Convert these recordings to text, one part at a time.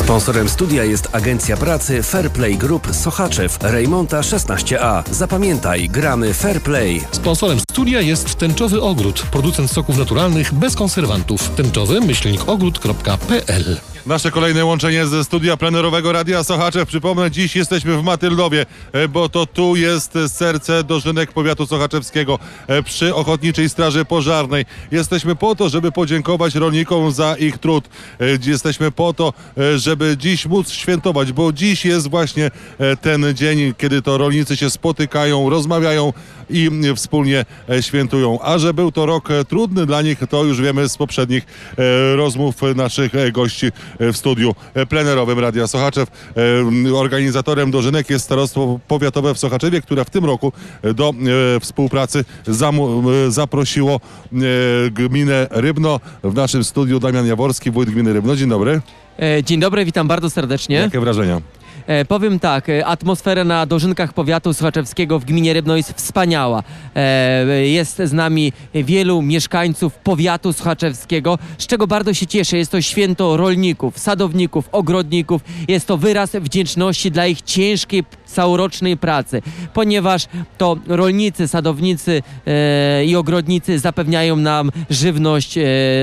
Sponsorem studia jest agencja pracy Fairplay Group Sochaczew, Rejmonta 16A. Zapamiętaj, gramy Fairplay. Sponsorem studia jest Tęczowy Ogród, producent soków naturalnych bez konserwantów. tęczowy-ogród.pl. Nasze kolejne łączenie ze studia plenerowego Radia Sochaczew. Przypomnę, dziś jesteśmy w Matyldowie, bo to tu jest serce dożynek powiatu sochaczewskiego przy Ochotniczej Straży Pożarnej. Jesteśmy po to, żeby podziękować rolnikom za ich trud. Jesteśmy po to, żeby dziś móc świętować, bo dziś jest właśnie ten dzień, kiedy to rolnicy się spotykają, rozmawiają i wspólnie świętują. A że był to rok trudny dla nich, to już wiemy z poprzednich rozmów naszych gości w studiu plenerowym Radia Sochaczew. Organizatorem dożynek jest Starostwo Powiatowe w Sochaczewie, które w tym roku do współpracy zaprosiło gminę Rybno. W naszym studiu Damian Jaworski, wójt gminy Rybno. Dzień dobry. Dzień dobry, witam bardzo serdecznie. Jakie wrażenia? Powiem tak, atmosfera na dożynkach powiatu sochaczewskiego w gminie Rybno jest wspaniała. Jest z nami wielu mieszkańców powiatu sochaczewskiego, z czego bardzo się cieszę. Jest to święto rolników, sadowników, ogrodników. Jest to wyraz wdzięczności dla ich ciężkiej, całorocznej pracy, ponieważ to rolnicy, sadownicy i ogrodnicy zapewniają nam żywność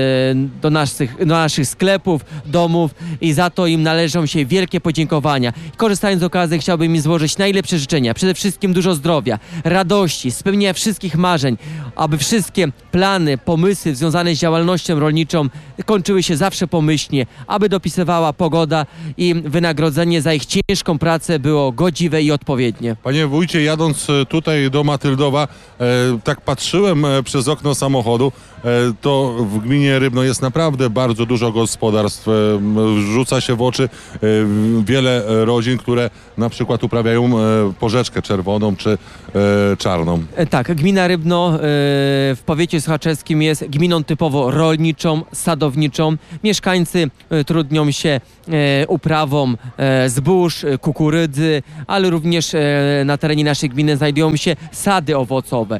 do naszych sklepów, domów i za to im należą się wielkie podziękowania. Korzystając z okazji, chciałbym im złożyć najlepsze życzenia. Przede wszystkim dużo zdrowia, radości, spełnienia wszystkich marzeń, aby wszystkie plany, pomysły związane z działalnością rolniczą kończyły się zawsze pomyślnie, aby dopisywała pogoda i wynagrodzenie za ich ciężką pracę było godziwe i odpowiednie. Panie wójcie, jadąc tutaj do Matyldowa, tak patrzyłem przez okno samochodu, to w gminie Rybno jest naprawdę bardzo dużo gospodarstw. Rzuca się w oczy wiele rodzin, które na przykład uprawiają porzeczkę czerwoną czy czarną. Tak, gmina Rybno w powiecie sochaczewskim jest gminą typowo rolniczą, sadowniczą. Mieszkańcy trudnią się uprawą zbóż, kukurydzy, ale również na terenie naszej gminy znajdują się sady owocowe,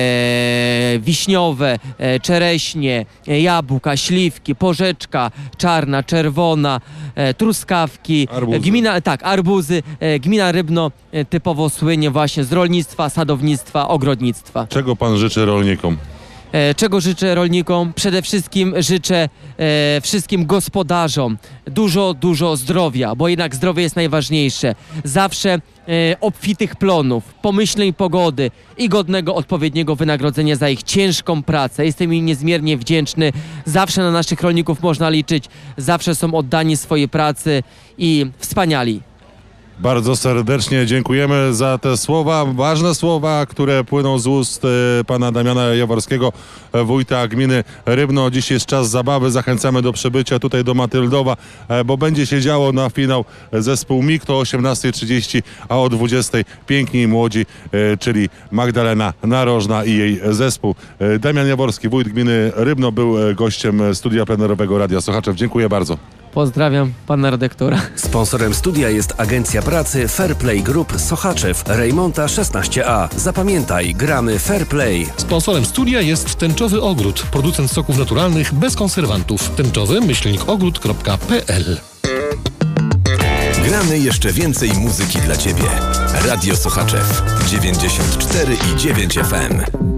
wiśniowe, czereśnie, jabłka, śliwki, porzeczka czarna, czerwona, truskawki. Arbuzy. Arbuzy. Gmina Rybno typowo słynie właśnie z rolnictwa, sadownictwa, ogrodnictwa. Czego pan życzy rolnikom? Czego życzę rolnikom? Przede wszystkim życzę wszystkim gospodarzom dużo zdrowia, bo jednak zdrowie jest najważniejsze. Zawsze obfitych plonów, pomyślnej pogody i godnego odpowiedniego wynagrodzenia za ich ciężką pracę. Jestem im niezmiernie wdzięczny. Zawsze na naszych rolników można liczyć. Zawsze są oddani swojej pracy i wspaniali. Bardzo serdecznie dziękujemy za te słowa, ważne słowa, które płyną z ust pana Damiana Jaworskiego, wójta gminy Rybno. Dziś jest czas zabawy, zachęcamy do przybycia tutaj do Matyldowa, bo będzie się działo na finał zespół MIG, to o 18:30, a o 20:00 piękni i młodzi, czyli Magdalena Narożna i jej zespół. Damian Jaworski, wójt gminy Rybno, był gościem studia plenerowego Radia Sochaczew. Dziękuję bardzo. Pozdrawiam pana redaktora. Sponsorem studia jest agencja pracy Fairplay Group Sochaczew, Rejmonta 16A. Zapamiętaj, gramy Fairplay. Sponsorem studia jest Tęczowy Ogród, producent soków naturalnych bez konserwantów. tęczowy-ogród.pl. Gramy jeszcze więcej muzyki dla Ciebie. Radio Sochaczew 94,9 FM.